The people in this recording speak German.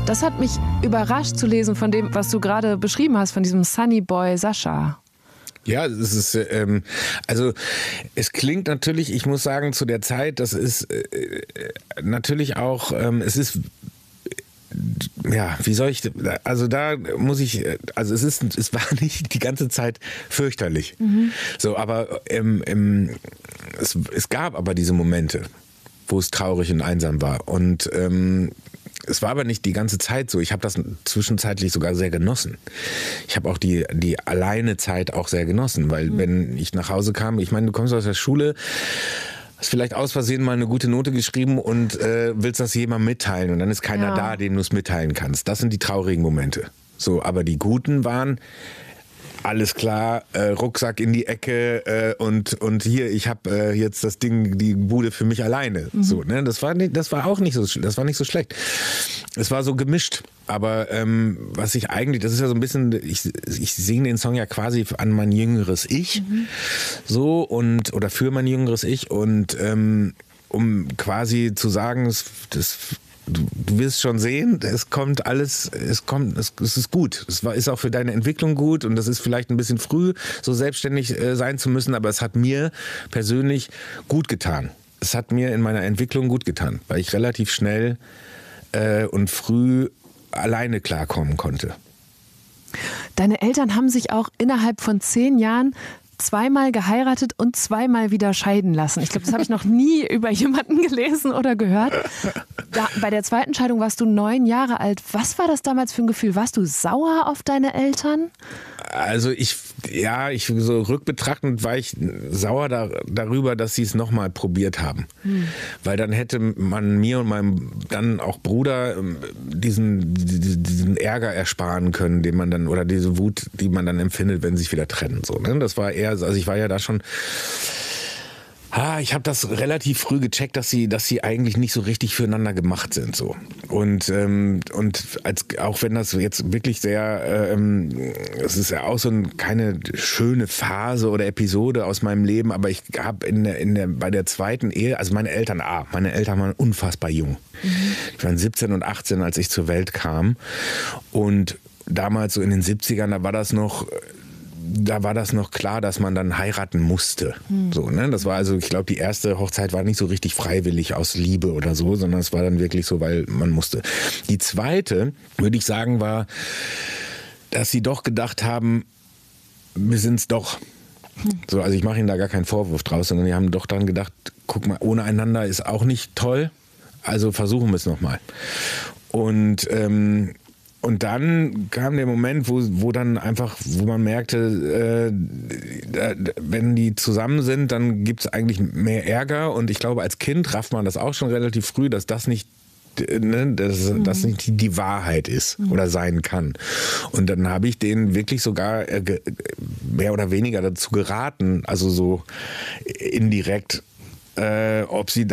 Das hat mich überrascht zu lesen von dem, was du gerade beschrieben hast, von diesem Sunny Boy Sascha. Ja, es ist, also es klingt natürlich, ich muss sagen, zu der Zeit, das ist natürlich auch, es ist, ja, wie soll ich, also da muss ich, also es war nicht die ganze Zeit fürchterlich. So, aber es gab aber diese Momente, wo es traurig und einsam war. Und es war aber nicht die ganze Zeit so. Ich habe das zwischenzeitlich sogar sehr genossen. Ich habe auch die Alleinezeit auch sehr genossen, weil wenn ich nach Hause kam, ich meine, du kommst aus der Schule, hast vielleicht aus Versehen mal eine gute Note geschrieben und willst das jemandem mitteilen und dann ist keiner da, dem du es mitteilen kannst. Das sind die traurigen Momente. So, aber die guten waren, alles klar, Rucksack in die Ecke und hier, ich habe jetzt das Ding, die Bude für mich alleine. So, ne? Das war nicht so schlecht. Es war so gemischt. Aber was ich eigentlich, das ist ja so ein bisschen, ich singe den Song ja quasi an mein jüngeres Ich, so oder für mein jüngeres Ich und um quasi zu sagen, du wirst schon sehen, es ist gut. Es ist auch für deine Entwicklung gut und das ist vielleicht ein bisschen früh, so selbstständig sein zu müssen, aber es hat mir persönlich gut getan. Es hat mir in meiner Entwicklung gut getan, weil ich relativ schnell und früh alleine klarkommen konnte. Deine Eltern haben sich auch innerhalb von 10 Jahren zweimal geheiratet und zweimal wieder scheiden lassen. Ich glaube, das habe ich noch nie über jemanden gelesen oder gehört. Bei der zweiten Scheidung warst du 9 Jahre alt. Was war das damals für ein Gefühl? Warst du sauer auf deine Eltern? Also so rückbetrachtend war ich sauer darüber, dass sie es nochmal probiert haben. Weil dann hätte man mir und meinem dann auch Bruder diesen Ärger ersparen können, den man dann, oder diese Wut, die man dann empfindet, wenn sie sich wieder trennen. So, ne? Das war eher, also ich war ja da schon, ich habe das relativ früh gecheckt, dass sie eigentlich nicht so richtig füreinander gemacht sind, so. Und auch wenn das jetzt wirklich sehr, es ist ja auch so keine schöne Phase oder Episode aus meinem Leben, aber ich habe bei der zweiten Ehe, also meine Eltern waren unfassbar jung. Die waren 17 und 18, als ich zur Welt kam. Und damals so in den 70ern, da war das noch klar, dass man dann heiraten musste. So, ne? Das war also, ich glaube, die erste Hochzeit war nicht so richtig freiwillig aus Liebe oder so, sondern es war dann wirklich so, weil man musste. Die zweite, würde ich sagen, war, dass sie doch gedacht haben, wir sind's doch. So, also ich mache ihnen da gar keinen Vorwurf draus, sondern die haben doch dann gedacht, guck mal, ohne einander ist auch nicht toll, also versuchen wir es nochmal. Und dann kam der Moment, wo man merkte, wenn die zusammen sind, dann gibt es eigentlich mehr Ärger. Und ich glaube, als Kind rafft man das auch schon relativ früh, dass das nicht die Wahrheit ist oder sein kann. Und dann habe ich denen wirklich sogar mehr oder weniger dazu geraten, also so indirekt, ob sie